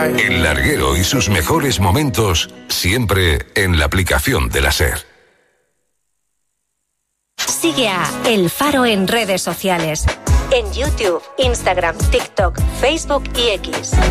El Larguero y sus mejores momentos siempre en la aplicación de la SER. Sigue a El Faro en redes sociales. En YouTube, Instagram, TikTok, Facebook y X.